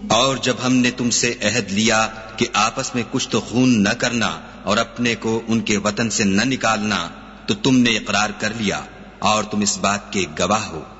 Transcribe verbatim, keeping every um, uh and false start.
और जब हमने तुमसे अहद लिया कि आपस में कुछ तो खून न करना और अपने को उनके वतन से न निकालना, तो तुमने इकरार कर लिया और तुम इस बात के गवाह हो।